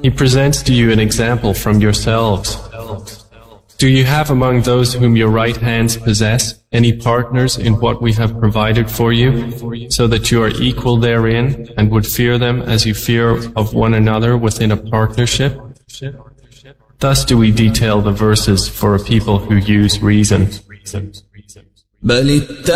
He presents to you an example from yourselves. Do you have among those whom your right hands possess any partners in what we have provided for you, so that you are equal therein and would fear them as you fear of one another within a partnership? Thus do we detail the verses for a people who use reason.